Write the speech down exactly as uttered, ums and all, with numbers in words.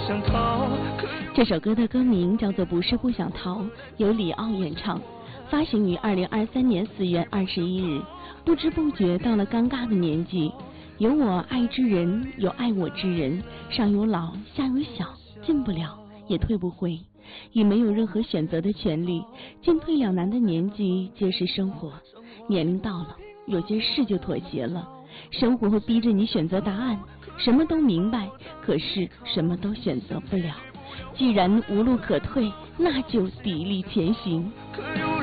想逃。 这首歌的歌名叫做《不是不想逃》，由李奥演唱，发行于二零二三年四月二十一日。不知不觉到了尴尬的年纪，有我爱之人，有爱我之人，上有老，下有小，进不了也退不回，已没有任何选择的权利。进退两难的年纪皆是生活，年龄到了，有些事就妥协了。生活会逼着你选择答案，什么都明白，可是什么都选择不了。既然无路可退，那就砥砺前行。 可